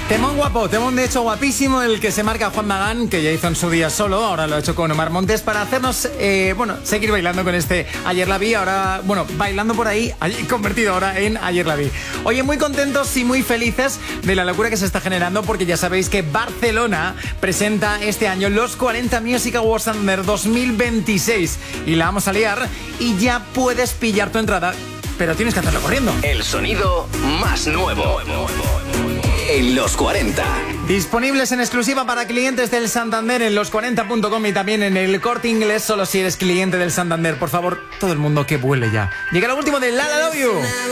Temón guapo, temón de hecho guapísimo, el que se marca Juan Magán, que ya hizo en su día solo, ahora lo ha hecho con Omar Montes, para hacernos, seguir bailando con este Ayer la vi, ahora, bailando por ahí, convertido ahora en Ayer la vi. Oye, muy contentos y muy felices de la locura que se está generando, porque ya sabéis que Barcelona presenta este año los 40 Music Awards Santander 2026 y la vamos a liar y ya puedes pillar tu entrada, pero tienes que hacerlo corriendo. El sonido más nuevo en los 40. Disponibles en exclusiva para clientes del Santander en los40.com y también en el Corte Inglés, solo si eres cliente del Santander. Por favor, todo el mundo que vuele ya. Llega lo último de La La Love You.